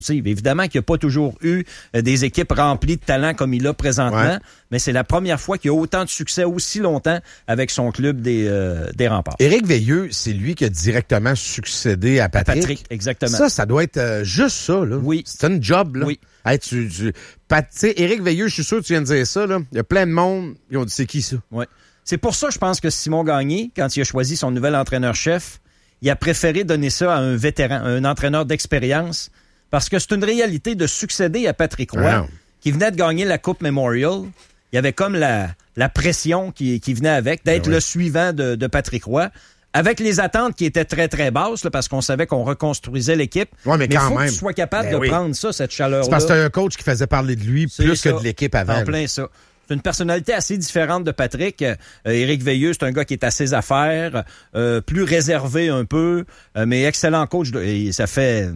consécutives. Évidemment qu'il n'y a pas toujours eu des équipes remplies de talent comme il a présentement, mais c'est la première fois qu'il y a autant de succès aussi longtemps avec son club des Remparts. Éric Veilleux, c'est lui qui a directement succédé à Patrick. Patrick, exactement. Ça doit être juste ça, là. Oui. C'est un job, là. Oui. Hey, tu sais, Éric Veilleux, je suis sûr que tu viens de dire ça, là. Il y a plein de monde qui ont dit c'est qui ça? Oui. C'est pour ça, je pense que Simon Gagné, quand il a choisi son nouvel entraîneur-chef, il a préféré donner ça à un vétéran, un entraîneur d'expérience, parce que c'est une réalité de succéder à Patrick Roy, qui venait de gagner la Coupe Memorial. Il y avait comme la pression qui venait avec, d'être le suivant de Patrick Roy, avec les attentes qui étaient très, très basses, là, parce qu'on savait qu'on reconstruisait l'équipe. Ouais, mais quand faut même. que tu sois capable de prendre ça, cette chaleur-là. C'est parce que c'était un coach qui faisait parler de lui plus ça. que de l'équipe avant. En plein ça. C'est une personnalité assez différente de Patrick. Éric Veilleux, c'est un gars qui est à ses affaires, plus réservé un peu, mais excellent coach. Et ça fait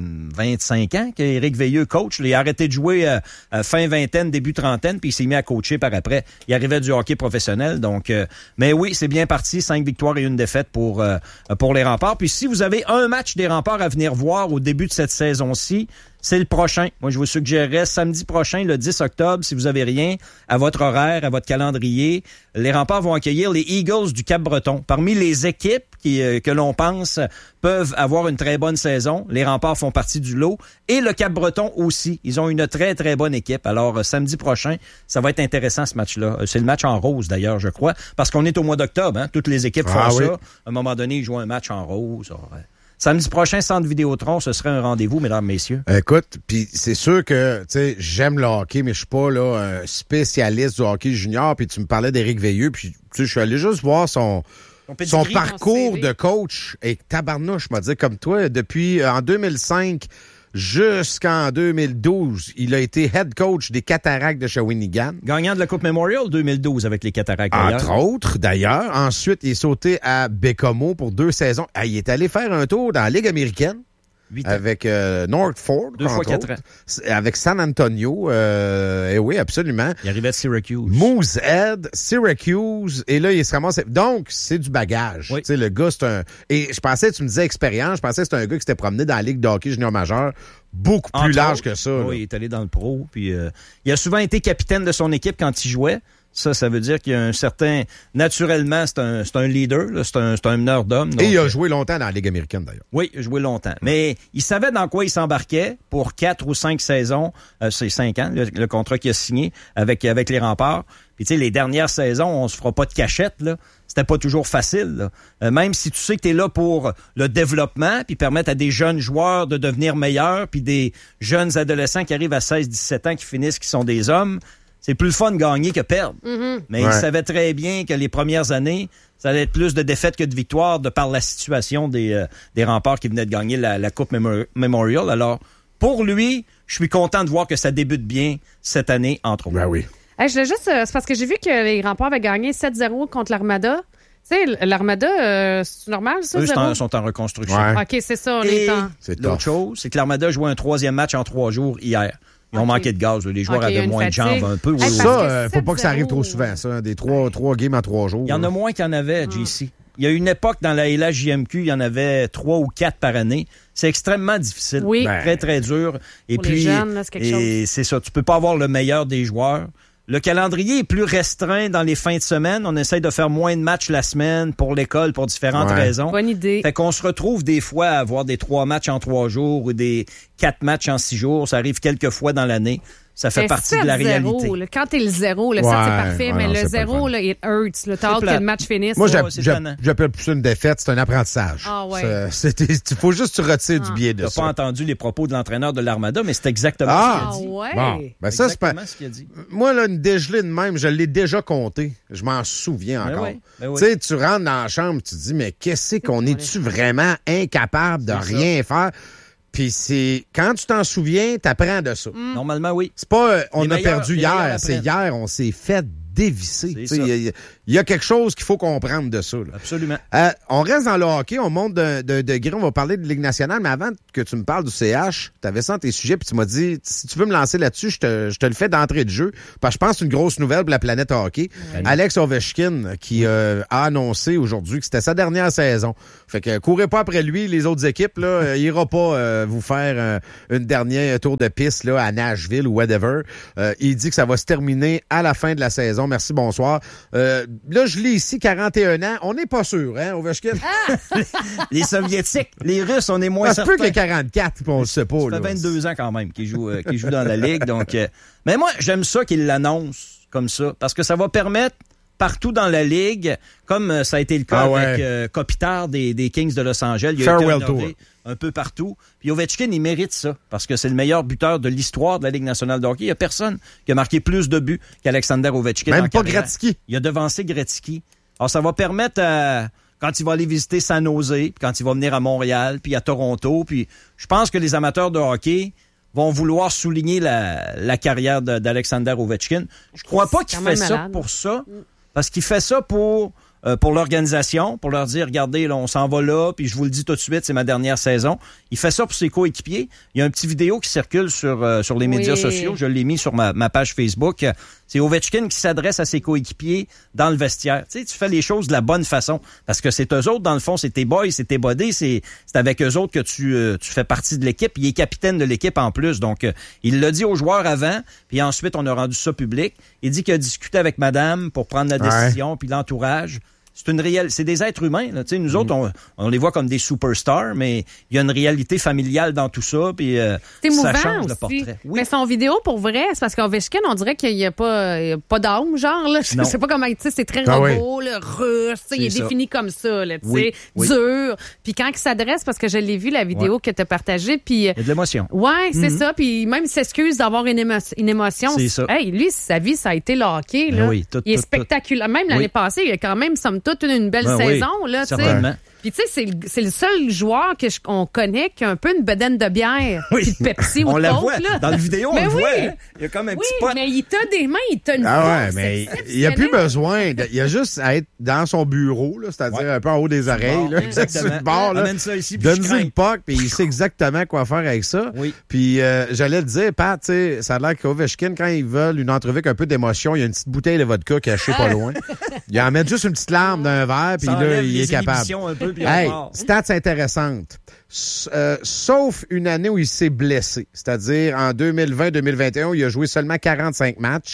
25 ans qu'Éric Veilleux coach. Il a arrêté de jouer fin vingtaine, début trentaine, puis il s'est mis à coacher par après. Il arrivait du hockey professionnel. Donc, mais oui, c'est bien parti. 5 victoires et 1 défaite pour les Remparts. Puis si vous avez un match des Remparts à venir voir au début de cette saison-ci, c'est le prochain. Moi, je vous suggérerais samedi prochain, le 10 octobre, si vous avez rien, à votre horaire, à votre calendrier. Les Remparts vont accueillir les Eagles du Cap-Breton. Parmi les équipes que l'on pense peuvent avoir une très bonne saison, les Remparts font partie du lot. Et le Cap-Breton aussi. Ils ont une très, très bonne équipe. Alors, samedi prochain, ça va être intéressant, ce match-là. C'est le match en rose, d'ailleurs, je crois. Parce qu'on est au mois d'octobre. Hein? Toutes les équipes font ça. À un moment donné, ils jouent un match en rose. Alors, samedi prochain, Centre Vidéotron, ce serait un rendez-vous, mesdames, messieurs. Écoute, puis c'est sûr que, tu sais, j'aime le hockey, mais je suis pas là un spécialiste du hockey junior. Puis tu me parlais d'Éric Veilleux, puis tu sais, je suis allé juste voir son parcours de coach. Et tabarnouche, m'a dit comme toi, depuis en 2005 jusqu'en 2012, il a été head coach des Cataractes de Shawinigan. Gagnant de la Coupe Memorial 2012 avec les Cataractes, d'ailleurs. Entre autres, d'ailleurs. Ensuite, il est sauté à Bécomo pour 2 saisons. Ah, il est allé faire un tour dans la Ligue américaine. 8 ans. Avec Northford. 2 fois 4 ans. Avec San Antonio. Et oui, absolument. Il arrivait de Syracuse. Moosehead, Syracuse. Et là, il se ramasse. Donc, c'est du bagage. Oui. Tu sais, le gars, c'est un... Et je pensais, tu me disais expérience, je pensais que c'était un gars qui s'était promené dans la Ligue de hockey junior majeur beaucoup plus large que ça. Oui, il est allé dans le pro. Puis, il a souvent été capitaine de son équipe quand il jouait. Ça veut dire qu'il y a un certain... Naturellement, c'est un leader, là, c'est un meneur d'hommes. Et il a joué longtemps dans la Ligue américaine, d'ailleurs. Oui, il a joué longtemps. Mais il savait dans quoi il s'embarquait pour 4 ou 5 saisons. C'est 5 ans, le contrat qu'il a signé avec les Remparts. Puis, tu sais, les dernières saisons, on se fera pas de cachette, là. C'était pas toujours facile, là. Même si tu sais que tu es là pour le développement, puis permettre à des jeunes joueurs de devenir meilleurs, puis des jeunes adolescents qui arrivent à 16-17 ans, qui finissent, qui sont des hommes, c'est plus le fun de gagner que perdre. Mm-hmm. Mais il savait très bien que les premières années, ça allait être plus de défaites que de victoires de par la situation des Remparts qui venaient de gagner la Coupe Memorial. Alors, pour lui, je suis content de voir que ça débute bien cette année, entre autres. Ben oui. Hey, je voulais juste... c'est parce que j'ai vu que les Remparts avaient gagné 7-0 contre l'Armada. Tu sais, l'Armada, c'est normal, ça? Eux sont en reconstruction. Ouais. OK, c'est ça, on est en... L'autre chose, c'est que l'Armada a joué un 3e match en 3 jours hier. Ils ont manqué de gaz. Les joueurs avaient moins de jambes un peu. Ça, faut pas que ça arrive trop souvent, ça. Des 3 games en 3 jours. Il y en a moins qu'il y en avait, JC. Il y a une époque dans la LHJMQ, il y en avait 3 ou 4 par année. C'est extrêmement difficile. Oui. Très, très dur. Et pour puis, les jeunes, là, c'est quelque chose. C'est ça. Tu peux pas avoir le meilleur des joueurs. Le calendrier est plus restreint dans les fins de semaine. On essaye de faire moins de matchs la semaine pour l'école pour différentes raisons. Bonne idée. Fait qu'on se retrouve des fois à avoir des 3 matchs en 3 jours ou des 4 matchs en 6 jours. Ça arrive quelques fois dans l'année. Ça fait partie de la réalité. Là, quand t'es le 0, le 7, c'est parfait, mais le 0, là, it hurts. T'as hâte que le match finisse. Moi, j'appelle plus ça une défaite, c'est un apprentissage. Ah ouais. Il faut juste que tu retires du biais de ça. T'as pas entendu les propos de l'entraîneur de l'Armada, mais c'est exactement ce qu'il a dit. Ouais. Bon, ben ça, c'est pas... ce qu'il a dit. Moi, là, une dégelée de même, je l'ai déjà compté. Je m'en souviens encore. Oui. Tu sais, tu rentres dans la chambre, tu te dis, mais qu'est-ce qu'on est-tu vraiment incapable de rien faire? Puis c'est quand tu t'en souviens, t'apprends de ça. Normalement, oui. C'est pas on a perdu hier, c'est hier, on s'est fait dévisser. Il Il y a quelque chose qu'il faut comprendre de ça. Là. Absolument. On reste dans le hockey, on monte de degré, on va parler de Ligue nationale, mais avant que tu me parles du CH, tu avais ça dans tes sujets, puis tu m'as dit, si tu veux me lancer là-dessus, je te le fais d'entrée de jeu, parce que je pense que c'est une grosse nouvelle pour la planète hockey. Alex Ovechkin, qui a annoncé aujourd'hui que c'était sa dernière saison. Fait que courez pas après lui, les autres équipes, là, il ira pas vous faire une dernière tour de piste là, à Nashville ou whatever. Il dit que ça va se terminer à la fin de la saison. Merci, bonsoir. Là, je lis ici 41 ans. On n'est pas sûr, hein, Ovechkin? Les Soviétiques, les Russes, on est moins certains. Ça se peut que les 44, puis on le sait pas. Ça fait 22 ans quand même qu'il joue dans la Ligue. Donc, mais moi, j'aime ça qu'il l'annonce comme ça, parce que ça va permettre partout dans la Ligue, comme ça a été le cas avec Kopitar des Kings de Los Angeles. Il a été honoré un peu partout. Puis Ovechkin, il mérite ça, parce que c'est le meilleur buteur de l'histoire de la Ligue nationale de hockey. Il n'y a personne qui a marqué plus de buts qu'Alexander Ovechkin. Même pas Gretzky. Il a devancé Gretzky. Alors, ça va permettre quand il va aller visiter San Jose, puis quand il va venir à Montréal, puis à Toronto, puis je pense que les amateurs de hockey vont vouloir souligner la carrière d'Alexander Ovechkin. Je crois pas qu'il fait ça pour ça, parce qu'il fait ça pour l'organisation, pour leur dire, regardez, là, on s'en va là, puis je vous le dis tout de suite, c'est ma dernière saison. Il fait ça pour ses coéquipiers. Il y a un petit vidéo qui circule sur les médias sociaux. Je l'ai mis sur ma page Facebook. C'est Ovechkin qui s'adresse à ses coéquipiers dans le vestiaire. Tu sais, tu fais les choses de la bonne façon. Parce que c'est eux autres, dans le fond, c'est tes boys, c'est tes buddies, c'est avec eux autres que tu fais partie de l'équipe. Il est capitaine de l'équipe en plus. Donc, il l'a dit aux joueurs avant, puis ensuite, on a rendu ça public. Il dit qu'il a discuté avec madame pour prendre la décision, puis l'entourage. C'est des êtres humains. Là. Nous autres, on les voit comme des superstars, mais il y a une réalité familiale dans tout ça. Puis ça change le portrait. Oui. Mais son vidéo, pour vrai, c'est parce qu'Ovechkin, on dirait qu'il n'y a pas d'âme, genre. Là. Je sais pas comment, c'est très robot, là, russe. Il est défini comme ça, là, dur. Puis quand il s'adresse, parce que je l'ai vu, la vidéo que tu as partagée. Puis, il y a de l'émotion. Ouais, c'est ça. Puis même il s'excuse d'avoir une émotion. C'est ça. Hey, lui, sa vie, ça a été le hockey. Là. Oui, il est spectaculaire. Même l'année passée, il a quand même, somme toute, une belle saison. Là, certainement. Puis tu sais, c'est le seul joueur qu'on connaît qui a un peu une bedaine de bière. Puis de Pepsi ou on de la Coke, voit. Là. Dans la vidéo, on le voit. Hein? Il y a comme un petit pot. Mais il t'a des mains, il t'a une force mais il n'y a plus besoin. Il y a juste à être dans son bureau, là, c'est-à-dire un peu en haut des oreilles. Là, exactement. Sur le bord, là. Amène ça ici, puis donne-lui une puck, puis il sait exactement quoi faire avec ça. Oui. Puis j'allais te dire, Pat, tu sais, ça a l'air qu'Ovechkin, quand ils veulent une entrevue avec un peu d'émotion, il y a une petite bouteille de vodka cachée pas loin. Il en met juste une petite larme d'un verre, puis là, il est capable. Un peu, puis stats intéressantes. Sauf une année où il s'est blessé, c'est-à-dire en 2020-2021, il a joué seulement 45 matchs.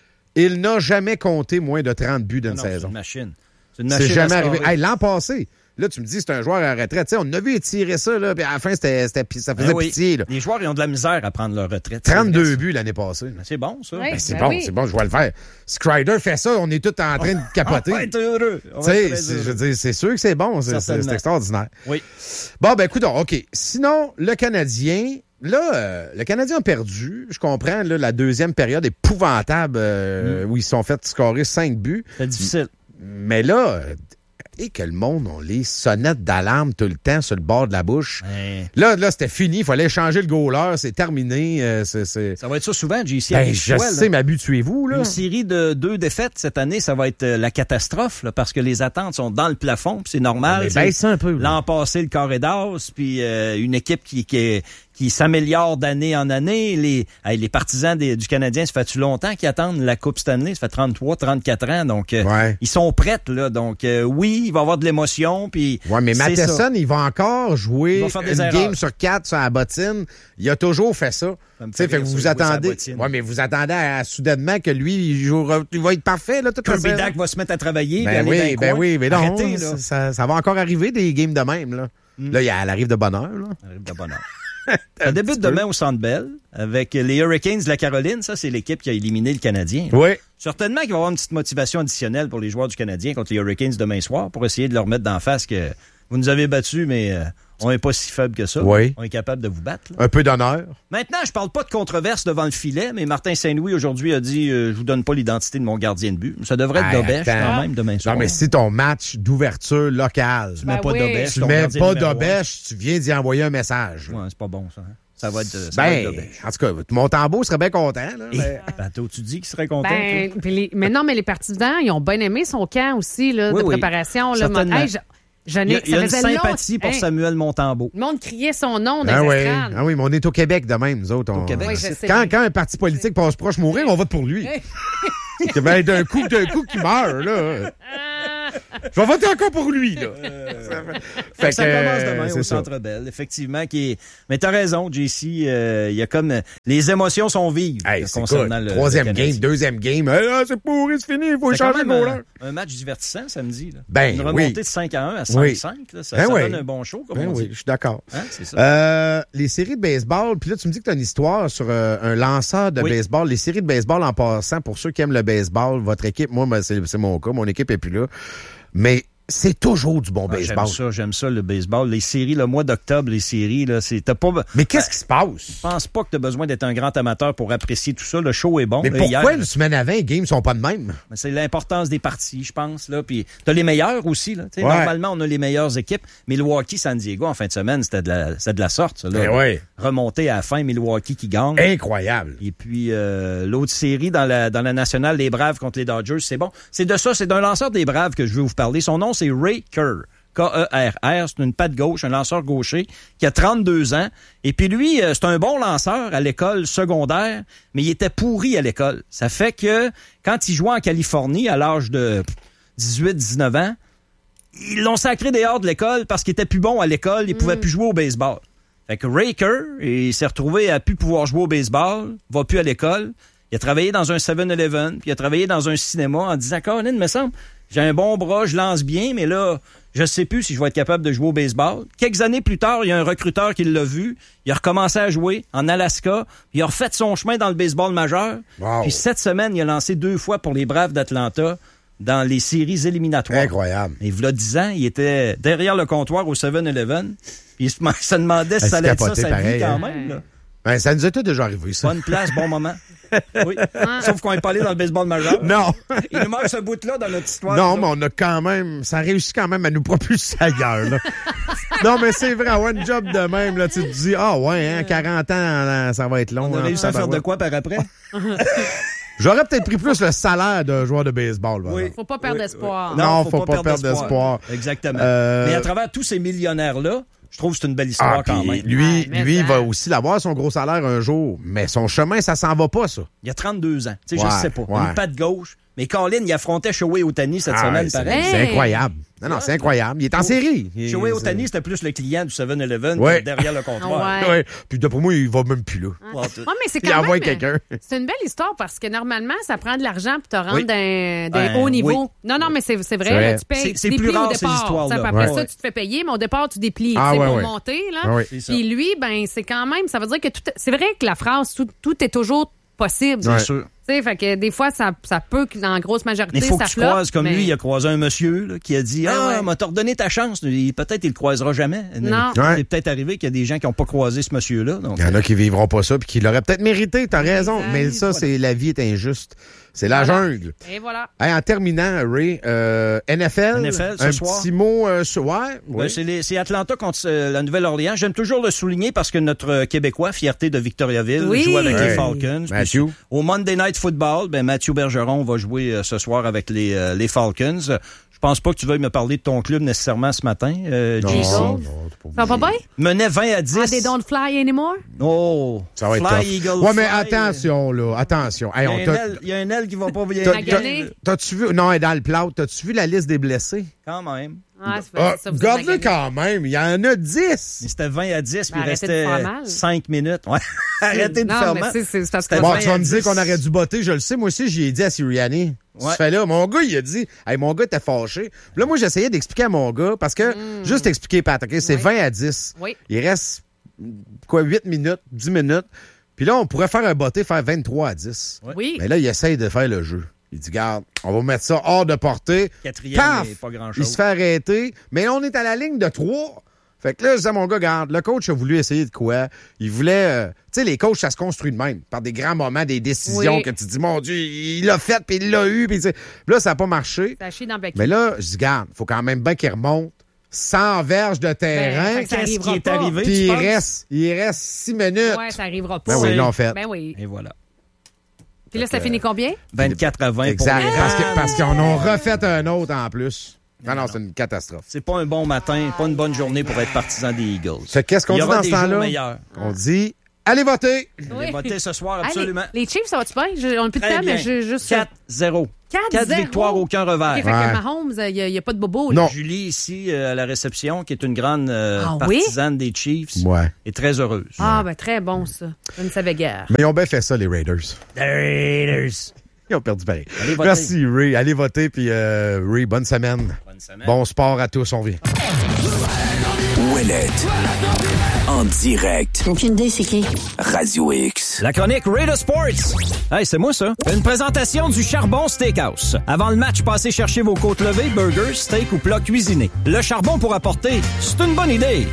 Il n'a jamais compté moins de 30 buts d'une saison. C'est une machine. C'est jamais arrivé. Hey, l'an passé, là, tu me dis, c'est un joueur à retraite. T'sais, on a vu étirer ça, là, puis à la fin, ça faisait pitié. Là. Les joueurs, ils ont de la misère à prendre leur retraite. 32 buts l'année passée. C'est bon, ça. Oui, c'est bon, je vais le faire. Strider fait ça, on est tous en train de capoter. On va être heureux. Je veux dire, c'est sûr que c'est bon, c'est extraordinaire. Oui. Bon, ben écoute, OK. Sinon, le Canadien... Là, le Canadien a perdu. Je comprends, là, la deuxième période épouvantable où ils se sont fait scorer 5 buts. C'est difficile. Mais là... Et que le monde ont les sonnettes d'alarme tout le temps sur le bord de la bouche. Ouais. Là, c'était fini. Il fallait changer le goaler. C'est terminé. Ça va être ça souvent, JC. Je sais, mais habituez-vous. Là. Une série de 2 défaites cette année, ça va être la catastrophe là, parce que les attentes sont dans le plafond. Puis c'est normal. Baisse un peu. L'an passé, le carré d'as, puis une équipe qui s'améliore d'année en année. Les partisans du Canadien, ça fait-tu longtemps qu'ils attendent la Coupe Stanley? Ça fait 33, 34 ans. Donc, ils sont prêts. Là. Donc, oui, il va y avoir de l'émotion. Puis mais Matheson, il va encore jouer une game sur 4 sur la bottine. Il a toujours fait ça. Fait que vous attendez. Mais vous attendez soudainement que lui, il va être parfait. Là, Kirby Dach va se mettre à travailler. Mais non. Arrêtez, ça va encore arriver des games de même. Là, là elle arrive de bonne heure. Là. Elle arrive de bonne heure. Ça débute demain au Centre Bell avec les Hurricanes de la Caroline. Ça, c'est l'équipe qui a éliminé le Canadien. Oui. Certainement qu'il va y avoir une petite motivation additionnelle pour les joueurs du Canadien contre les Hurricanes demain soir pour essayer de leur mettre d'en face que vous nous avez battus, mais on n'est pas si faible que ça. Oui. On est capable de vous battre. Là. Un peu d'honneur. Maintenant, je parle pas de controverse devant le filet, mais Martin Saint-Louis aujourd'hui a dit je vous donne pas l'identité de mon gardien de but. Ça devrait être Dobèche quand même demain soir. Non, mais si ton match d'ouverture locale, tu mets pas Dobèche. Tu mets pas Dobèche, tu viens d'y envoyer un message. Ouais, c'est pas bon ça. Hein? Ça va être en tout cas, Montembeault serait bien content. Là, tu dis qu'il serait content. Mais non, mais les partisans, ils ont bien aimé son camp aussi là, de préparation. Là, il y a une sympathie pour Samuel Montembeault. Le monde criait son nom dans les estrades. Ah oui, mais on est au Québec de même, nous autres. Au Québec. Quand un parti politique passe proche mourir, on vote pour lui. D'un coup qui meurt, là. Je vais voter encore pour lui, là. Ça commence demain au Centre Bell, effectivement. Mais t'as raison, JC. Il y a comme... Les émotions sont vives concernant le troisième game, deuxième game. Là, c'est pourri, c'est fini. Il faut changer le goaler. Un match divertissant samedi. Là. Une remontée de 5-1 à 5-5. Là, ça donne un bon show, comme on dit. Je suis d'accord. Hein, c'est ça. Les séries de baseball, puis là, tu me dis que tu as une histoire sur un lanceur de baseball. Les séries de baseball, en passant, pour ceux qui aiment le baseball, votre équipe, moi, c'est mon cas. Mon équipe est plus là. Mais c'est toujours du bon baseball. J'aime ça, le baseball. Les séries, le mois d'octobre, les séries, là, t'as pas... Mais qu'est-ce qui se passe? Je pense pas que t'as besoin d'être un grand amateur pour apprécier tout ça. Le show est bon. Mais pourquoi une semaine avant, les games sont pas de même? C'est l'importance des parties, je pense, là. Puis t'as les meilleurs aussi, là. Normalement, on a les meilleures équipes. Milwaukee, San Diego, en fin de semaine, c'était de la sorte, ça, là. Remonter à la fin, Milwaukee qui gagne. Incroyable. Et puis, l'autre série dans la nationale, les Braves contre les Dodgers, c'est bon. C'est d'un lanceur des Braves que je veux vous parler. Son nom, c'est Ray Kerr. K-E-R-R, c'est une patte gauche, un lanceur gaucher qui a 32 ans. Et puis lui, c'est un bon lanceur à l'école secondaire, mais il était pourri à l'école. Ça fait que quand il jouait en Californie à l'âge de 18-19 ans, ils l'ont sacré dehors de l'école parce qu'il était plus bon à l'école, il pouvait plus jouer au baseball. Fait que Ray Kerr, il s'est retrouvé à plus pouvoir jouer au baseball, va plus à l'école. Il a travaillé dans un 7-Eleven, puis il a travaillé dans un cinéma en disant « Colin, me semble, j'ai un bon bras, je lance bien, mais là, je sais plus si je vais être capable de jouer au baseball. » Quelques années plus tard, il y a un recruteur qui l'a vu. Il a recommencé à jouer en Alaska. Il a refait son chemin dans le baseball majeur. Wow. Puis cette semaine, il a lancé 2 fois pour les Braves d'Atlanta dans les séries éliminatoires. Incroyable. Et il y a 10 ans, il était derrière le comptoir au 7-Eleven. Puis il se demandait si ça allait être ça sa vie quand même. Là. Ben, ça nous était déjà arrivé, ça. Bonne place, bon moment. Oui. Sauf qu'on n'est pas allé dans le baseball majeur. Non. Il nous manque ce bout-là dans notre histoire. Non, mais on a quand même... Ça réussit quand même à nous propulser ailleurs, là. Non, mais c'est vrai, avoir un job de même, là, tu te dis, 40 ans, ça va être long. On a réussi à faire de quoi par après? J'aurais peut-être pris plus le salaire d'un joueur de baseball. Oui. Faut pas perdre d'espoir. Non, faut pas perdre d'espoir. Exactement. Mais à travers tous ces millionnaires-là, je trouve que c'est une belle histoire quand même. Lui, il va aussi l'avoir, son gros salaire, un jour. Mais son chemin, ça s'en va pas, ça. Il a 32 ans. Tu sais, je sais pas. Une patte gauche. Mais Colin, il affrontait Shohei Ohtani cette semaine, pareil. C'est incroyable. Non, c'est incroyable. Il est en série. Shohei Ohtani, c'était plus le client du 7-Eleven derrière le comptoir. Ouais. Puis d'après moi, il va même plus là. Mais c'est quand il envoie quelqu'un. C'est une belle histoire parce que normalement, ça prend de l'argent pour te rendre d'un haut niveau. Non, mais c'est vrai. Là, tu payes, c'est plus rare, ces histoires-là. Après ça, tu te fais payer, mais au départ, tu déplies pour monter. Là. Puis lui, c'est quand même, ça veut dire que c'est vrai que la phrase « tout est toujours possible ». C'est sûr. Fait que des fois, ça peut, dans la grosse majorité, ça flotte. Mais il faut que tu croises comme lui. Il a croisé un monsieur là, qui a dit m'a redonné ta chance. Peut-être il le croisera jamais. Non. C'est peut-être arrivé qu'il y a des gens qui n'ont pas croisé ce monsieur-là. Donc, il y en a qui vivront pas ça puis qui l'auraient peut-être mérité. T'as raison. Mais ça, c'est la vie est injuste. C'est la jungle. Et voilà. Hey, en terminant, Ray, NFL ce soir. Petit mot c'est Atlanta contre la Nouvelle-Orléans. J'aime toujours le souligner parce que notre Québécois, fierté de Victoriaville, joue avec les Falcons. Matthew. Au Monday Night Football, Mathieu Bergeron va jouer ce soir avec les Falcons. Je pense pas que tu veuilles me parler de ton club nécessairement ce matin, JC. Ça va pas bien? Menait 20-10. They don't fly anymore? Oh, ça va être fly, tough. Eagle, ouais, mais fly. attention, là, attention. Hey, il y a un aile qui va pas bien. T'as-tu vu? Non, elle est dans le plat. T'as-tu vu la liste des blessés? Quand même. Garde-le quand même. Il y en a 10. Mais c'était 20-10, puis il restait 5 minutes. Ouais. Arrêtez de faire mal. Tu vas me dire qu'on aurait dû botter, je le sais. Moi aussi, j'y ai dit à Sirianni. Tu fais là. Mon gars, il a dit, mon gars était fâché. Puis là, moi, j'essayais d'expliquer à mon gars, parce que, juste expliquer, Pat, OK, c'est 20-10. Oui. Il reste, 8 minutes, 10 minutes. Puis là, on pourrait faire un botté, faire 23-10. Oui. Mais là, il essaye de faire le jeu. Il dit, garde, on va mettre ça hors de portée. Quatrième, pas grand-chose. Il se fait arrêter. Mais on est à la ligne de 3. Fait que là, je disais à mon gars, garde, le coach a voulu essayer de quoi? Il voulait... tu sais, les coachs, ça se construit de même. Par des grands moments, des décisions que tu dis, mon Dieu, il l'a fait, puis il l'a eu. Puis là, ça n'a pas marché. Ça a chié dans le bec. Mais là, je dis, garde, faut quand même bien qu'il remonte 100 verges de terrain. Qu'est-ce qui est arrivé? Puis il reste 6 minutes. Ouais, ça arrivera pas. Ben oui, ils l'ont fait. Ben oui. Et voilà. Puis là, ça finit combien? 24-20. Exact. Parce qu'ils en ont refait un autre en plus. Non, c'est une catastrophe. C'est pas un bon matin, pas une bonne journée pour être partisan des Eagles. Qu'est-ce qu'on dit dans ce temps-là? On dit, allez voter! Allez voter ce soir, absolument. Les Chiefs, ça va-tu bien? On n'a plus de temps, mais juste... 4-0. 4 victoires, aucun revers. Okay, fait que Mahomes, il n'y a pas de bobo. Non. Julie, ici, à la réception, qui est une grande partisane des Chiefs, est très heureuse. Ah, ben très bon, ça. Je ne savais guère. Mais ils ont bien fait ça, les Raiders. Ils ont perdu pareil. Merci, Ray. Allez voter, puis Ray, bonne semaine. Bon sport à tous, on vient. Ouellette. En direct. Aucune idée, c'est qui? Radio X. La chronique Raider Sports. Hey, c'est moi, ça. Une présentation du Charbon Steakhouse. Avant le match, passez chercher vos côtes levées, burgers, steak ou plats cuisinés. Le charbon pour apporter, c'est une bonne idée.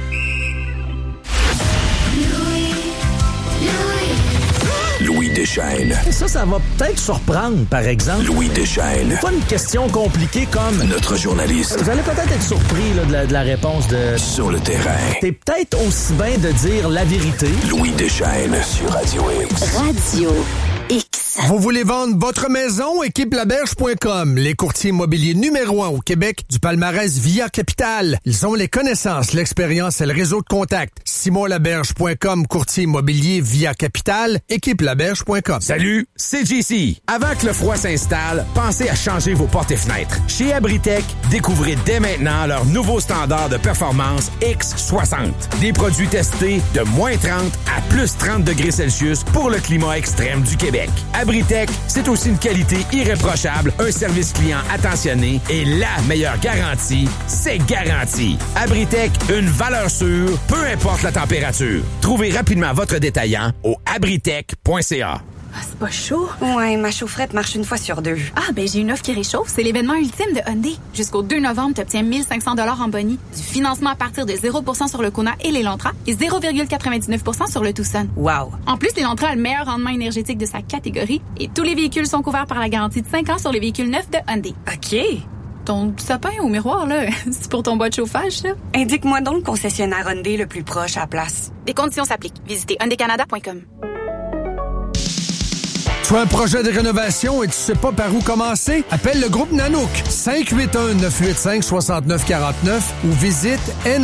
Louis Deschênes. Ça va peut-être surprendre, par exemple. Louis Deschênes. Pas une question compliquée comme... Notre journaliste. Vous allez peut-être être surpris là, de la réponse de... Sur le terrain. T'es peut-être aussi bien de dire la vérité. Louis Deschênes sur Radio X. Radio X. Vous voulez vendre votre maison? équipelaberge.com, les courtiers immobiliers numéro 1 au Québec du palmarès Via Capital. Ils ont les connaissances, l'expérience et le réseau de contacts. simonlaberge.com, courtier immobilier Via Capital, équipelaberge.com. Salut, c'est JC. Avant que le froid s'installe, pensez à changer vos portes et fenêtres. Chez Abritech, découvrez dès maintenant leur nouveau standard de performance X60. Des produits testés de moins 30 à plus 30 degrés Celsius pour le climat extrême du Québec. Abritech, c'est aussi une qualité irréprochable, un service client attentionné et la meilleure garantie, c'est garanti. Abritech, une valeur sûre, peu importe la température. Trouvez rapidement votre détaillant au abritech.ca. Ah, c'est pas chaud? Ouais, ma chaufferette marche une fois sur 2. Ah, ben j'ai une offre qui réchauffe. C'est l'événement ultime de Hyundai. Jusqu'au 2 novembre, tu obtiens 1 500 $ en boni, du financement à partir de 0% sur le Kona et l'Elantra et 0,99% sur le Tucson. Wow! En plus, l'Elantra a le meilleur rendement énergétique de sa catégorie et tous les véhicules sont couverts par la garantie de 5 ans sur les véhicules neufs de Hyundai. OK. Ton sapin au miroir, là, c'est pour ton bois de chauffage, ça? Indique-moi donc le concessionnaire Hyundai le plus proche à la place. Les conditions s'appliquent. Visitez hyundaicanada.com. Tu as un projet de rénovation et tu sais pas par où commencer? Appelle le groupe Nanook 581-985-6949 ou visite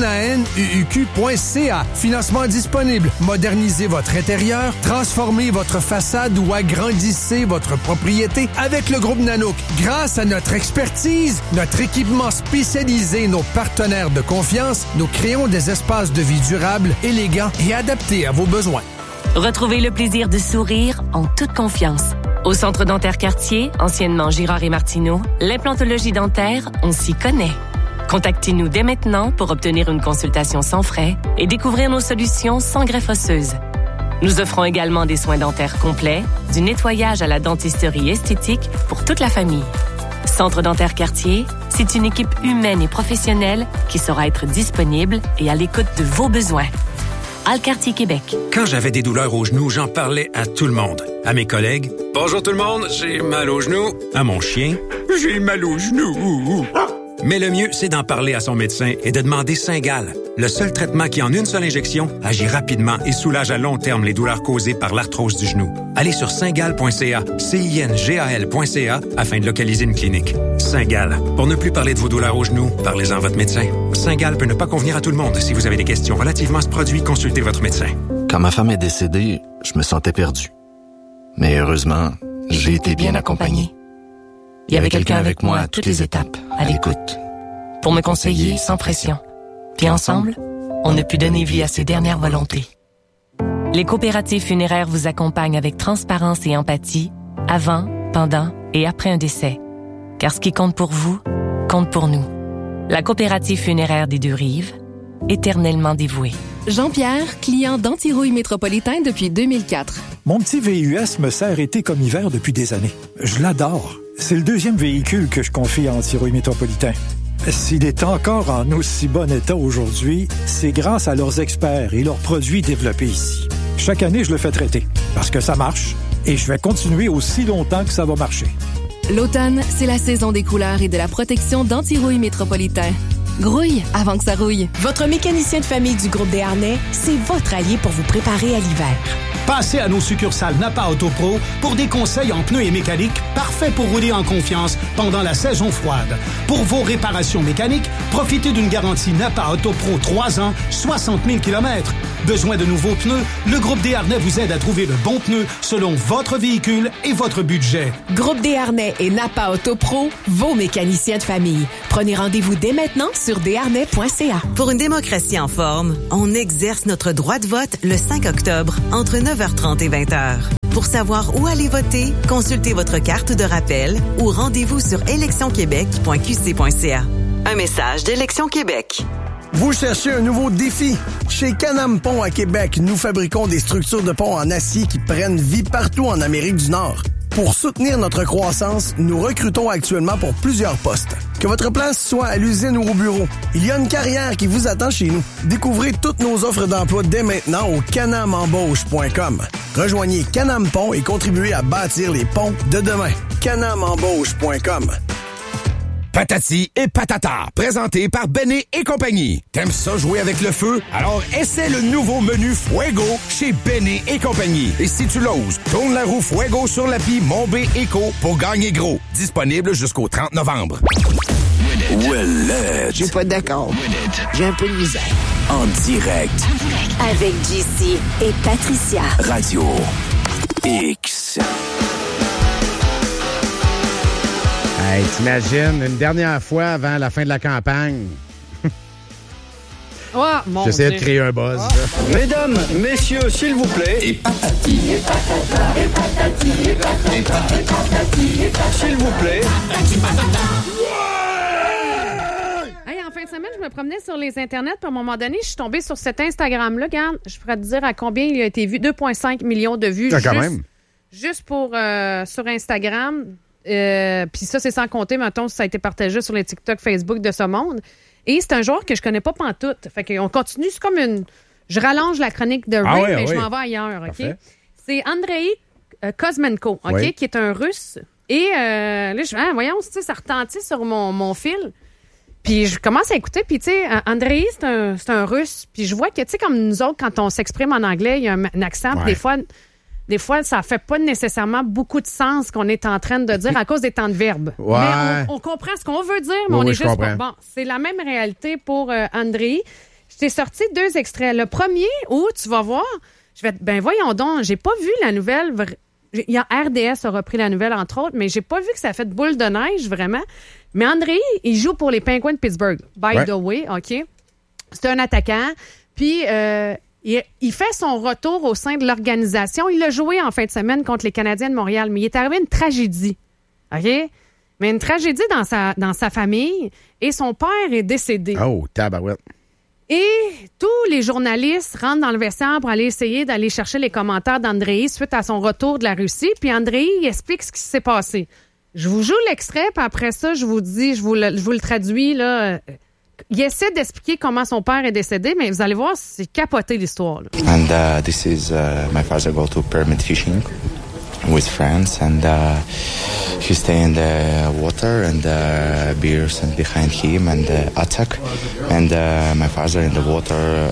nanuq.ca. Financement disponible. Modernisez votre intérieur, transformez votre façade ou agrandissez votre propriété avec le groupe Nanook. Grâce à notre expertise, notre équipement spécialisé, nos partenaires de confiance, nous créons des espaces de vie durables, élégants et adaptés à vos besoins. Retrouvez le plaisir de sourire en toute confiance. Au Centre dentaire Cartier, anciennement Girard et Martineau, l'implantologie dentaire, on s'y connaît. Contactez-nous dès maintenant pour obtenir une consultation sans frais et découvrir nos solutions sans greffe osseuse. Nous offrons également des soins dentaires complets, du nettoyage à la dentisterie esthétique pour toute la famille. Centre dentaire Cartier, c'est une équipe humaine et professionnelle qui saura être disponible et à l'écoute de vos besoins. Alcartier Québec. Quand j'avais des douleurs aux genoux, j'en parlais à tout le monde. À mes collègues, « Bonjour tout le monde, j'ai mal aux genoux. » À mon chien, « J'ai mal aux genoux. » Mais le mieux, c'est d'en parler à son médecin et de demander Cingal, le seul traitement qui, en une seule injection, agit rapidement et soulage à long terme les douleurs causées par l'arthrose du genou. Allez sur cingal.ca, cingal.ca, afin de localiser une clinique. Cingal. Pour ne plus parler de vos douleurs aux genoux, parlez-en à votre médecin. Cingal peut ne pas convenir à tout le monde. Si vous avez des questions relativement à ce produit, consultez votre médecin. Quand ma femme est décédée, je me sentais perdu. Mais heureusement, j'ai été bien accompagné. Il y avait quelqu'un avec moi à toutes les étapes, à l'écoute. Pour me conseiller sans pression. Puis ensemble, on a pu donner vie à ses dernières volontés. Les coopératives funéraires vous accompagnent avec transparence et empathie, avant, pendant et après un décès. Car ce qui compte pour vous, compte pour nous. La coopérative funéraire des Deux-Rives, éternellement dévouée. Jean-Pierre, client d'Antirouille Métropolitain depuis 2004. Mon petit VUS me sert été comme hiver depuis des années. Je l'adore. C'est le deuxième véhicule que je confie à Antirouille Métropolitain. S'il est encore en aussi bon état aujourd'hui, c'est grâce à leurs experts et leurs produits développés ici. Chaque année, je le fais traiter parce que ça marche et je vais continuer aussi longtemps que ça va marcher. L'automne, c'est la saison des couleurs et de la protection d'Antirouille Métropolitain. Grouille avant que ça rouille. Votre mécanicien de famille du groupe Desharnais, c'est votre allié pour vous préparer à l'hiver. Passez à nos succursales Napa Auto Pro pour des conseils en pneus et mécanique parfaits pour rouler en confiance pendant la saison froide. Pour vos réparations mécaniques, profitez d'une garantie Napa Auto Pro 3 ans, 60 000 km. Besoin de nouveaux pneus? Le groupe Desharnais vous aide à trouver le bon pneu selon votre véhicule et votre budget. Groupe Desharnais et Napa Auto Pro, vos mécaniciens de famille. Prenez rendez-vous dès maintenant sur desharnais.ca. Pour une démocratie en forme, on exerce notre droit de vote le 5 octobre entre 9h30 et 20h. Pour savoir où aller voter, consultez votre carte de rappel ou rendez-vous sur électionquebec.qc.ca. Un message d'Élection Québec. Vous cherchez un nouveau défi? Chez Can-Am Pont à Québec, nous fabriquons des structures de pont en acier qui prennent vie partout en Amérique du Nord. Pour soutenir notre croissance, nous recrutons actuellement pour plusieurs postes. Que votre place soit à l'usine ou au bureau, il y a une carrière qui vous attend chez nous. Découvrez toutes nos offres d'emploi dès maintenant au canamembauche.com. Rejoignez Can-Am Pont et contribuez à bâtir les ponts de demain. canamembauche.com. Patati et patata, présenté par Béné et compagnie. T'aimes ça jouer avec le feu? Alors essaie le nouveau menu Fuego chez Béné et compagnie. Et si tu l'oses, tourne la roue Fuego sur l'appli Mon B Eco pour gagner gros. Disponible jusqu'au 30 novembre. Ouellette. Je suis pas d'accord. J'ai un peu de misère. En direct. Avec JC et Patricia. Radio X. Hey, t'imagines, une dernière fois avant la fin de la campagne. Oh, mon J'essayais Dieu. de créer un buzz. Mesdames, messieurs, s'il vous plaît. Et patati. Et patata. Et patati. Et patata. Et patati. S'il vous plaît. Hey, en fin de semaine, je me promenais sur les internets, puis à un moment donné, je suis tombée sur cet Instagram-là. Regarde, je pourrais te dire à combien il a été vu. 2,5 millions de vues. Quand même. Juste pour sur Instagram. Puis ça, c'est sans compter, mettons, si ça a été partagé sur les TikTok, Facebook de ce monde. Et c'est un joueur que je connais pas pantoute. Fait qu'on continue, c'est comme une... Je rallonge la chronique de Ray, mais je m'en vais ailleurs, OK? Parfait. C'est Andrei Kuzmenko, OK? Oui. Qui est un Russe. Et là, je dis, voyons, ça retentit sur mon fil. Puis je commence à écouter, puis tu sais, Andrei, c'est un Russe. Puis je vois que, tu sais, comme nous autres, quand on s'exprime en anglais, il y a un accent, puis des fois, ça fait pas nécessairement beaucoup de sens qu'on est en train de dire à cause des temps de verbe. Ouais. Mais on comprend ce qu'on veut dire, mais on est juste pas bon. C'est la même réalité pour Andrei. Je t'ai sorti 2 extraits. Le premier où tu vas voir, je vais voyons donc, j'ai pas vu la nouvelle. Il y a RDS a repris la nouvelle, entre autres, mais j'ai pas vu que ça a fait boule de neige, vraiment. Mais Andrei, il joue pour les Penguins de Pittsburgh. By the way, OK? C'est un attaquant. Puis... il fait son retour au sein de l'organisation. Il a joué en fin de semaine contre les Canadiens de Montréal, mais il est arrivé une tragédie. OK? Mais une tragédie dans sa famille, et son père est décédé. Oh, tabarouette. Et tous les journalistes rentrent dans le vestiaire pour aller essayer d'aller chercher les commentaires d'Andrei suite à son retour de la Russie. Puis Andrei explique ce qui s'est passé. Je vous joue l'extrait, puis après ça, je vous le traduis, là. Il essaie d'expliquer comment son père est décédé, mais vous allez voir, c'est capoté l'histoire. Là. And this is my father go to permit fishing with friends, and he stay in the water, and bears and behind him, and attack, and my father in the water.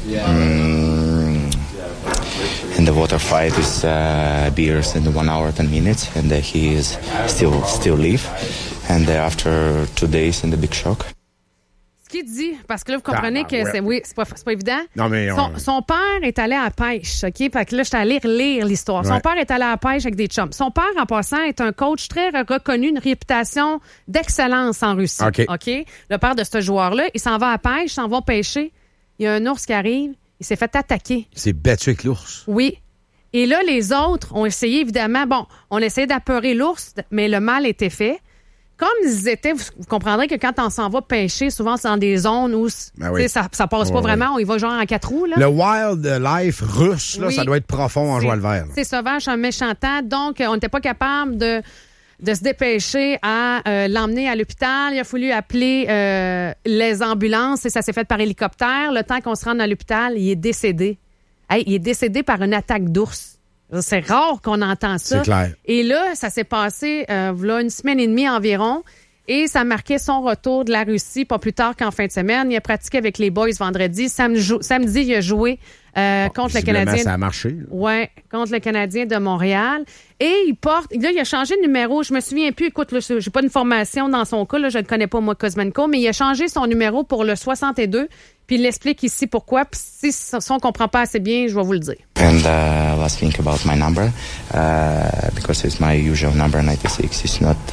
In the water fight with bears in 1 hour 10 minutes, and he is still live, and after 2 days in the big shock. Qu'il dit, parce que là, vous comprenez que c'est pas évident. Non, mais son père est allé à la pêche, OK? Fait que là, j'étais allée relire l'histoire. Son père est allé à la pêche avec des chums. Son père, en passant, est un coach très reconnu, une réputation d'excellence en Russie. OK? Le père de ce joueur-là, il s'en va à la pêche, il s'en va pêcher. Il y a un ours qui arrive, il s'est fait attaquer. Il s'est battu avec l'ours. Oui. Et là, les autres ont essayé, évidemment, on essayait d'apeurer l'ours, mais le mal était fait. Comme ils étaient, vous comprendrez que quand on s'en va pêcher, souvent c'est dans des zones où ça passe pas vraiment, on y va genre en 4 roues. Là. Le wildlife russe, là, ça doit être profond en joie le vert. C'est sauvage, un méchant temps. Donc, on n'était pas capable de se dépêcher à l'emmener à l'hôpital. Il a fallu appeler les ambulances et ça s'est fait par hélicoptère. Le temps qu'on se rende à l'hôpital, il est décédé. Il est décédé par une attaque d'ours. C'est rare qu'on entend ça. C'est clair. Et là, ça s'est passé là 1 semaine et demie environ. Et ça marquait son retour de la Russie, pas plus tard qu'en fin de semaine. Il a pratiqué avec les boys vendredi. Samedi, il a joué contre le Canadien. Ça a marché. Oui, contre le Canadien de Montréal. Et il a changé de numéro. Je me souviens plus. Écoute, là, j'ai pas une formation dans son cas. Là, je ne connais pas, moi, Kuzmenko, mais il a changé son numéro pour le 62. Puis il explique ici pourquoi. Puis si on ne comprend pas assez bien, je vais vous le dire. And last thing about my number, because it's my usual number, 96. It's not,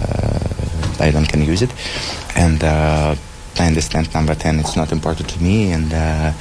I don't can use it. And I understand number 10, it's not important to me. And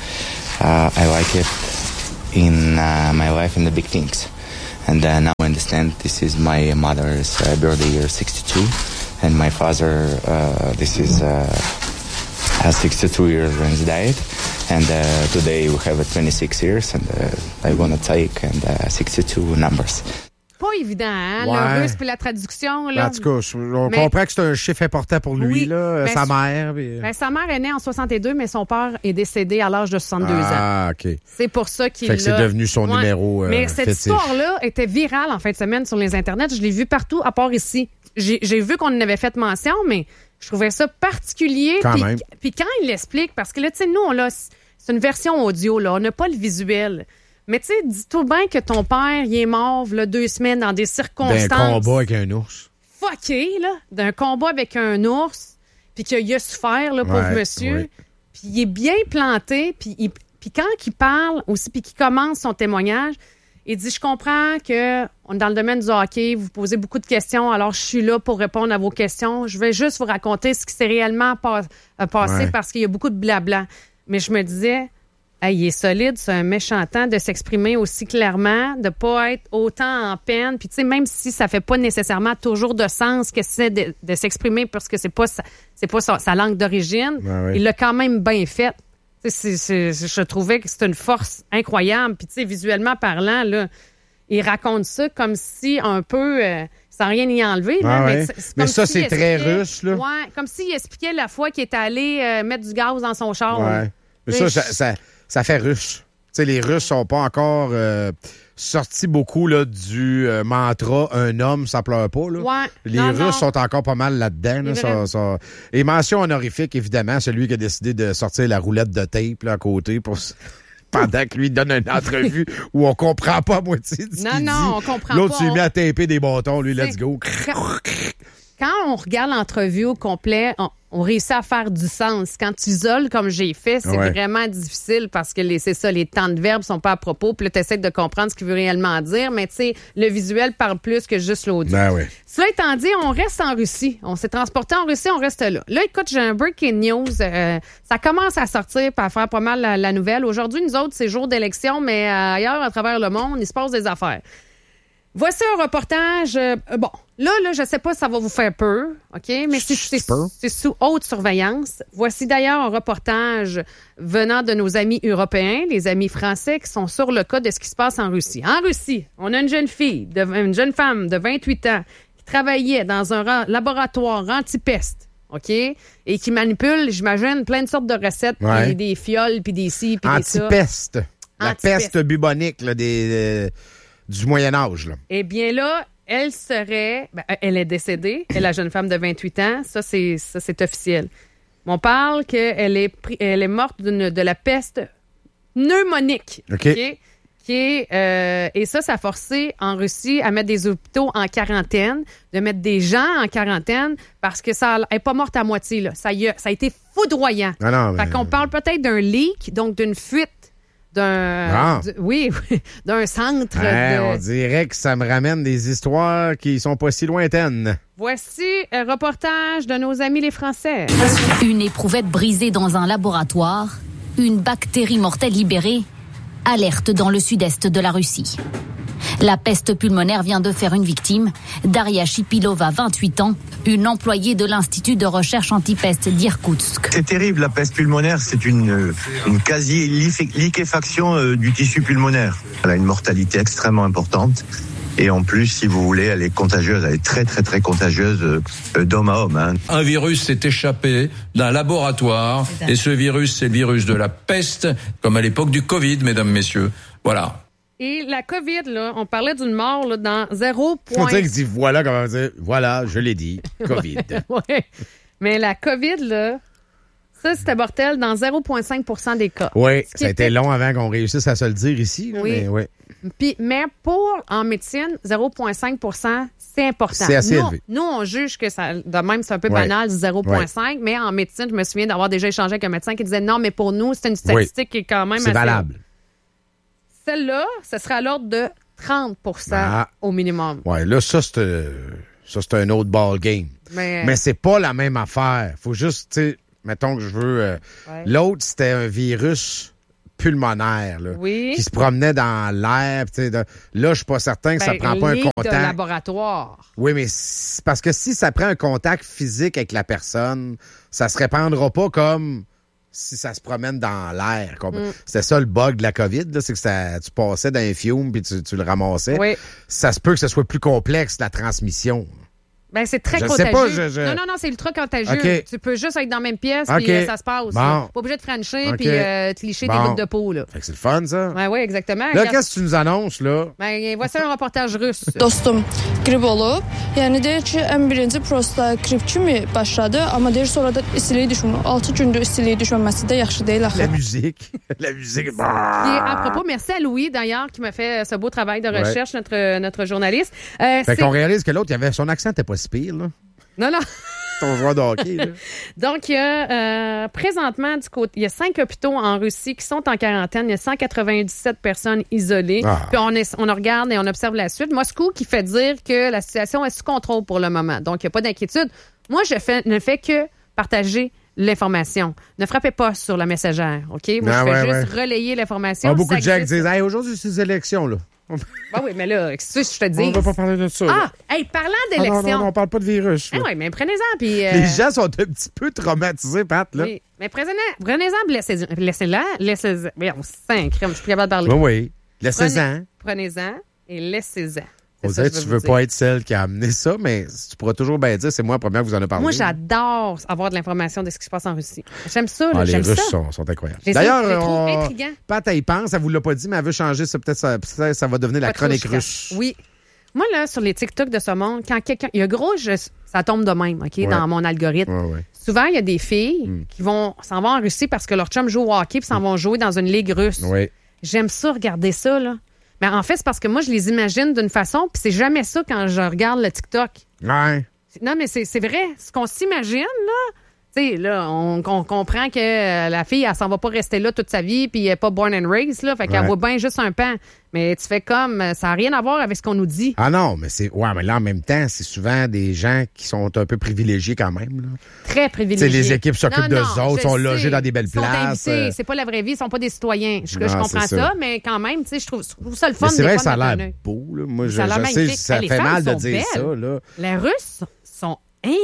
I like it in my life in the big things. And now I understand this is my mother's birthday year, 62. And my father, this is... has 62 years when he died, and today we have 26 years, and I want to take 62 numbers. Pas évident, hein, ouais. le russe puis la traduction. Là. En tout cas, on comprend que c'est un chiffre important pour lui, oui, là, sa mère. Sa mère est née en 62, mais son père est décédé à l'âge de 62 ans. Ah, OK. C'est pour ça qu'il fait que c'est devenu son numéro mais cette fétiche. histoire-là était virale en fin de semaine sur les internets. Je l'ai vu partout, à part ici. J'ai vu qu'on en avait fait mention, mais je trouvais ça particulier. Puis quand il l'explique, parce que là, tu sais, nous, c'est une version audio, là, on n'a pas le visuel. Mais tu sais, dis-toi bien que ton père, il est mort, là, 2 semaines dans des circonstances... D'un combat avec un ours. Fucké, là. D'un combat avec un ours, puis qu'il a souffert, là, pauvre monsieur. Ouais. Puis il est bien planté, puis quand il parle aussi, puis qu'il commence son témoignage... Il dit, je comprends que on est dans le domaine du hockey, vous posez beaucoup de questions, alors je suis là pour répondre à vos questions. Je vais juste vous raconter ce qui s'est réellement passé parce qu'il y a beaucoup de blabla. Mais je me disais, il est solide, c'est un méchant temps de s'exprimer aussi clairement, de pas être autant en peine. Puis tu sais, même si ça fait pas nécessairement toujours de sens que c'est de s'exprimer parce que c'est pas sa langue d'origine, il l'a quand même bien fait. Je trouvais que c'est une force incroyable. Puis, tu sais, visuellement parlant, là, il raconte ça comme si un peu, sans rien y enlever. Là, mais ça, c'est très russe, là. Ouais, comme s'il expliquait la fois qu'il est allé mettre du gaz dans son char. Ouais. Mais ça fait russe. Tu sais, les Russes sont pas encore sortis beaucoup là, du mantra « un homme, ça pleure pas ». Là. Ouais. Les Russes sont encore pas mal là-dedans. Là, Et mention honorifique, évidemment, celui qui a décidé de sortir la roulette de tape là, à côté pendant que lui donne une entrevue où on comprend pas à moitié de ce qu'il dit. On comprend pas. L'autre, tu lui met à taper des bâtons, lui, let's go. Quand on regarde l'entrevue au complet, on réussit à faire du sens. Quand tu isoles comme j'ai fait, c'est vraiment difficile parce que c'est ça, les temps de verbe sont pas à propos. Puis là, tu essaies de comprendre ce qu'il veut réellement dire. Mais tu sais, le visuel parle plus que juste l'audio. Cela étant dit, on reste en Russie. On s'est transporté en Russie, on reste là. Là, écoute, j'ai un breaking news. Ça commence à sortir et à faire pas mal la nouvelle. Aujourd'hui, nous autres, c'est jour d'élection, mais ailleurs, à travers le monde, il se passe des affaires. Voici un reportage. Là, je sais pas si ça va vous faire peur, OK? Mais c'est sous haute surveillance. Voici d'ailleurs un reportage venant de nos amis européens, les amis français qui sont sur le cas de ce qui se passe en Russie. En Russie, on a une jeune femme de 28 ans qui travaillait dans un laboratoire anti-peste, OK? Et qui manipule, j'imagine, plein de sortes de recettes, puis des fioles, puis des ci, puis des ça. Anti-peste. La peste bubonique, là, du Moyen-Âge, là. Eh bien là, elle est décédée, la jeune femme de 28 ans, ça c'est officiel. On parle qu'elle est morte de la peste pneumonique. OK. Et ça a forcé en Russie à mettre des hôpitaux en quarantaine, de mettre des gens en quarantaine parce que elle n'est pas morte à moitié, là. Ça a été foudroyant. Fait qu'on parle peut-être d'un leak, donc d'une fuite d'un centre. On dirait que ça me ramène des histoires qui sont pas si lointaines. Voici un reportage de nos amis les Français. Une éprouvette brisée dans un laboratoire, une bactérie mortelle libérée, alerte dans le sud-est de la Russie. La peste pulmonaire vient de faire une victime, Daria Shipilova, 28 ans, une employée de l'Institut de recherche antipeste d'Irkoutsk. C'est terrible, la peste pulmonaire, c'est une quasi-liquéfaction du tissu pulmonaire. Elle a une mortalité extrêmement importante. Et en plus, si vous voulez, elle est contagieuse, elle est très très très contagieuse d'homme à homme. Hein. Un virus s'est échappé d'un laboratoire et ce virus, c'est le virus de la peste, comme à l'époque du Covid, mesdames, messieurs. Voilà. Et la COVID, là, on parlait d'une mort là, dans 0. On dirait qu'il dit voilà, comment dire, voilà, je l'ai dit, COVID. Ouais. Mais la COVID, là, ça, c'était mortel dans 0,5 % des cas. Oui, ça a été long avant qu'on réussisse à se le dire ici. Là, oui. Mais en médecine, 0,5 % c'est important. C'est assez élevé. Nous, on juge que ça, de même, c'est un peu banal, 0,5 mais en médecine, je me souviens d'avoir déjà échangé avec un médecin qui disait non, mais pour nous, c'est une statistique qui est quand même c'est assez valable. Celle-là, ce serait à l'ordre de 30 % au minimum. Oui, là, ça, c'est un autre ball game. Mais c'est pas la même affaire. Faut juste, tu sais, mettons que je veux... L'autre, c'était un virus pulmonaire, là, qui se promenait dans l'air. Là, je suis pas certain que ça prend pas un contact. De laboratoire. Oui, mais c'est parce que si ça prend un contact physique avec la personne, ça se répandra pas comme si ça se promène dans l'air. C'était ça le bug de la COVID, là, c'est que tu passais dans un fiume puis tu le ramassais. Oui. Ça se peut que ce soit plus complexe, la transmission. Ben, c'est très contagieux. Non, c'est ultra contagieux. Okay. Tu peux juste être dans la même pièce puis ça se passe. Bon. Pas obligé de frencher puis te licher des bouts de peau. Là. Fait que c'est le fun, ça. Oui, exactement. Là, qu'est-ce que tu nous annonces, là? Ben, voici un reportage russe. Dostum, grip olub. Yani deyir ki, ən birinci prosta grip kimi başladı, amma deyir sonra da istiliyi düşmür. 6 gündür istiliyi düşməməsi də yaxşı deyil axı. La musique. Et à propos, merci à Louis, d'ailleurs, qui m'a fait ce beau travail de recherche, notre journaliste. Fait qu'on réalise que l'autre, son accent n'était pas si pire, là. Non. Ton joueur de hockey, là. Donc, il y a présentement, il y a 5 hôpitaux en Russie qui sont en quarantaine. Il y a 197 personnes isolées. Puis on regarde et on observe la suite. Moscou qui fait dire que la situation est sous contrôle pour le moment. Donc, il n'y a pas d'inquiétude. Moi, ne fais que partager l'information. Ne frappez pas sur la messagère, OK? Moi, je fais juste relayer l'information. Beaucoup de gens qui disent « aujourd'hui, c'est les élections, là. » Ben oui, mais là, qu'est-ce que je te dis? On ne va pas parler de ça. Parlant d'élections. Non, on parle pas de virus. Oui, mais prenez-en. Puis, les gens sont un petit peu traumatisés, Pat, là. Oui, mais prenez-en, laissez-la. Voyons, c'est un crème, je suis plus capable de parler. Oui. Laissez-en. Prenez-en et laissez-en. On dirait que tu veux pas être celle qui a amené ça, mais tu pourras toujours bien dire, c'est moi la première que vous en avez parlé. Moi, j'adore avoir de l'information de ce qui se passe en Russie. J'aime ça. Les Russes sont incroyables. D'ailleurs, Pat, elle y pense, elle vous l'a pas dit, mais elle veut changer ça. Peut-être ça va devenir la chronique russe. Oui. Moi, là, sur les TikTok de ce monde, quand quelqu'un... Il y a ça tombe de même, OK, dans mon algorithme. Ouais. Souvent, il y a des filles qui s'en vont en Russie parce que leur chum joue au hockey puis s'en vont jouer dans une ligue russe. Oui. J'aime ça, regarder ça, là. Mais en fait, c'est parce que moi, je les imagine d'une façon, puis c'est jamais ça quand je regarde le TikTok. Ouais. Non, mais c'est vrai. Ce qu'on s'imagine, là, tu sais, là, on comprend que la fille, elle s'en va pas rester là toute sa vie, puis elle est pas born and raised, là, fait qu'elle voit bien juste un pan. Mais tu fais comme, ça n'a rien à voir avec ce qu'on nous dit. Ah non, mais mais là, en même temps, c'est souvent des gens qui sont un peu privilégiés quand même, là. Très privilégiés. T'sais, les équipes s'occupent d'eux autres, sont logés dans des belles places. C'est pas la vraie vie, ils sont pas des citoyens. Je comprends ça, mais quand même, tu sais, je trouve ça le fun. Mais c'est vrai que ça a l'air beau, là. Moi, je sais, ça fait mal de dire ça, là. Les Russes sont...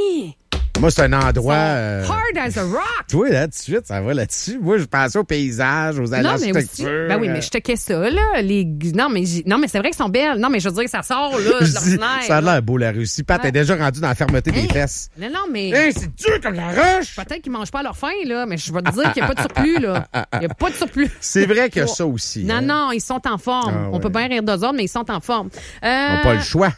Moi, c'est un endroit... hard as a rock! Oui, là, tout de suite, ça va là-dessus. Moi, je pensais aux paysages, aux architectures. Ben oui, mais je checkais ça, là. Non, mais c'est vrai qu'ils sont belles. Non, mais je veux dire que ça sort, là, de l'ordinaire. Ça a l'air beau, la Russie. Pat, t'es déjà rendu dans la fermeté des fesses. Non, mais... c'est dur comme la roche! Peut-être qu'ils mangent pas à leur faim, là, mais je vais te dire qu'il n'y a pas de surplus, là. Il n'y a pas de surplus. C'est vrai qu'il y a ça aussi. Non, ils sont en forme. On peut bien rire d'eux autres, mais ils sont en forme. Ils n'ont pas le choix.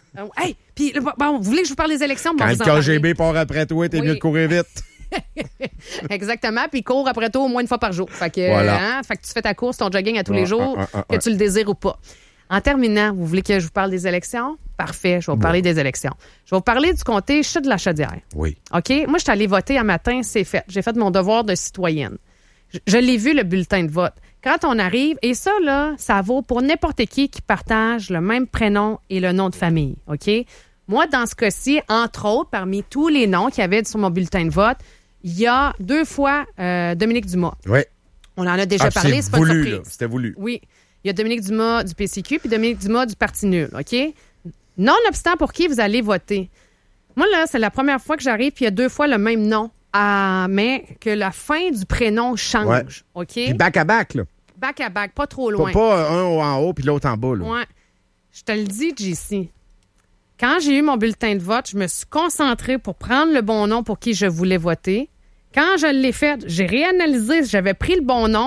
Puis, bon, vous voulez que je vous parle des élections? Quand le KGB part après toi, t'es mieux de courir vite. Exactement, puis cours après toi au moins une fois par jour. Fait que, fait que tu fais ta course, ton jogging à tous les jours, que tu le désires ou pas. En terminant, vous voulez que je vous parle des élections? Parfait, je vais vous parler des élections. Je vais vous parler du comté de la Chaudière. Oui. OK? Moi, je suis allée voter un matin, c'est fait. J'ai fait mon devoir de citoyenne. Je l'ai vu, le bulletin de vote. Quand on arrive, et ça, là, ça vaut pour n'importe qui partage le même prénom et le nom de famille, OK? Moi, dans ce cas-ci, entre autres, parmi tous les noms qu'il y avait sur mon bulletin de vote, il y a 2 fois Dominique Dumas. Oui. On en a déjà parlé, c'est pas une surprise. C'était voulu. Oui. Il y a Dominique Dumas du PCQ puis Dominique Dumas du Parti nul, OK? Nonobstant pour qui vous allez voter. Moi, là, c'est la première fois que j'arrive puis il y a 2 fois le même nom. Mais que la fin du prénom change, OK? Puis back-à-back, là. Back-à-back, pas trop loin. Pas un en haut puis l'autre en bas, là. Ouais. Je te le dis, JC. Quand j'ai eu mon bulletin de vote, je me suis concentrée pour prendre le bon nom pour qui je voulais voter. Quand je l'ai fait, j'ai réanalysé si j'avais pris le bon nom.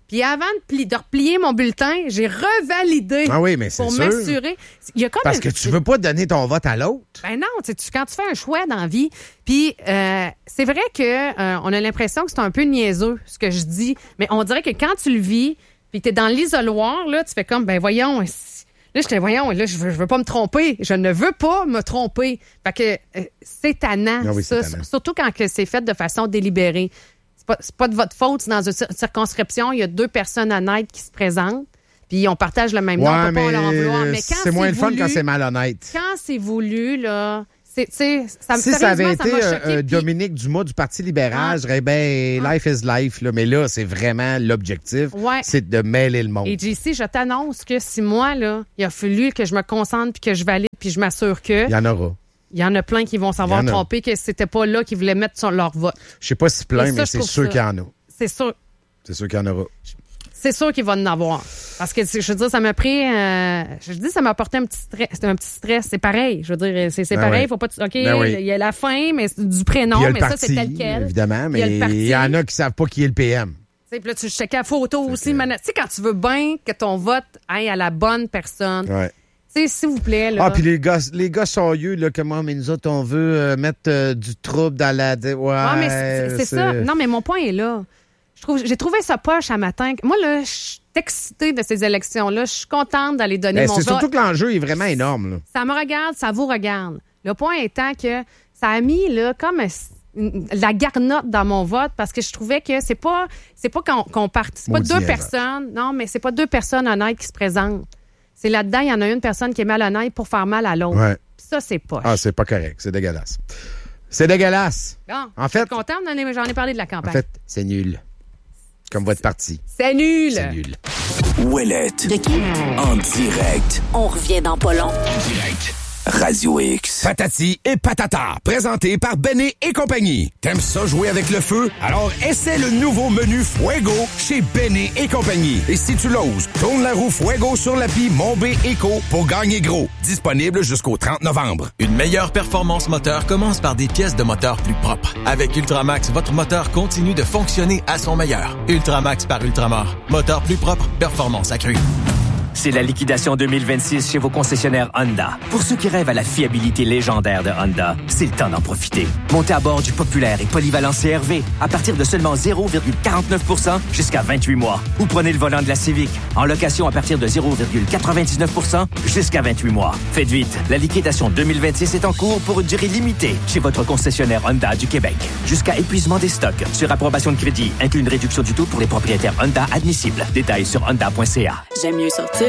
Puis avant de replier mon bulletin, j'ai revalidé pour m'assurer. Il y a comme parce que tu veux pas donner ton vote à l'autre. Ben non, quand tu fais un choix dans la vie, puis c'est vrai que on a l'impression que c'est un peu niaiseux ce que je dis, mais on dirait que quand tu le vis, puis que tu es dans l'isoloir, là, tu fais comme, ben voyons, là, je veux pas me tromper. Je ne veux pas me tromper. Fait que c'est tannant, ça. Surtout quand c'est fait de façon délibérée. C'est pas de votre faute. Dans une circonscription, il y a 2 personnes honnêtes qui se présentent, puis on partage le même nom, on peut pas leur en vouloir. Mais quand c'est moins le fun quand c'est malhonnête. Quand c'est voulu, là... Si ça avait été Dominique Dumas du Parti libéral, je dirais, life is life. Là, mais là, c'est vraiment l'objectif, c'est de mêler le monde. Et JC, je t'annonce que si moi, là, il a fallu que je me concentre puis que je valide puis je m'assure que... Il y en aura. Il y en a plein qui vont savoir tromper que c'était pas là qu'ils voulaient mettre sur leur vote. Je sais pas si plein, mais c'est sûr qu'il y en a. C'est sûr. C'est sûr qu'il y en aura. C'est sûr qu'il va en avoir. Parce que, je veux dire, ça m'a pris... ça m'a apporté un petit stress. C'est pareil. Je veux dire, c'est pareil. Faut pas... OK, il y a la fin, mais du prénom, mais parti, ça, c'est tel quel. Évidemment, mais il y en a qui savent pas qui est le PM. Puis là, tu checkes la photo aussi. Tu sais, quand tu veux bien que ton vote aille à la bonne personne... Ouais. Tu sais, s'il vous plaît, là. Ah, puis les gars sérieux, là, comment, mais nous autres, on veut mettre du trouble dans la... Ah, mais c'est ça. Non, mais mon point est là. J'ai trouvé ça poche à matin. Moi, là, je suis excitée de ces élections-là. Je suis contente d'aller donner mon vote. C'est surtout que l'enjeu est vraiment énorme, là. Ça me regarde, ça vous regarde. Le point étant que ça a mis, là, comme la garnotte dans mon vote parce que je trouvais que c'est pas qu'on parte. C'est pas 2 personnes. Non, mais c'est pas 2 personnes honnêtes qui se présentent. C'est là-dedans, il y en a une personne qui est malhonnête pour faire mal à l'autre. Ouais. Ça, c'est poche. Ah, c'est pas correct. C'est dégueulasse. C'est dégueulasse. Bon, en fait, je suis contente, j'en ai parlé de la campagne. En fait, c'est nul. Comme votre parti. C'est nul. C'est nul. Ouellette. De qui? En direct. On revient dans pas long. En direct. Radio X. Patati et patata, présenté par Béné et compagnie. T'aimes ça jouer avec le feu? Alors essaie le nouveau menu Fuego chez Béné et compagnie. Et si tu l'oses, tourne la roue Fuego sur l'appli Mon-B Eco pour gagner gros. Disponible jusqu'au 30 novembre. Une meilleure performance moteur commence par des pièces de moteur plus propres. Avec Ultramax, votre moteur continue de fonctionner à son meilleur. Ultramax par Ultramar. Moteur plus propre, performance accrue. C'est la liquidation 2026 chez vos concessionnaires Honda. Pour ceux qui rêvent à la fiabilité légendaire de Honda, c'est le temps d'en profiter. Montez à bord du populaire et polyvalent CR-V à partir de seulement 0,49% jusqu'à 28 mois. Ou prenez le volant de la Civic en location à partir de 0,99% jusqu'à 28 mois. Faites vite, la liquidation 2026 est en cours pour une durée limitée chez votre concessionnaire Honda du Québec. Jusqu'à épuisement des stocks. Sur approbation de crédit, inclut une réduction du taux pour les propriétaires Honda admissibles. Détails sur honda.ca. J'aime mieux sortir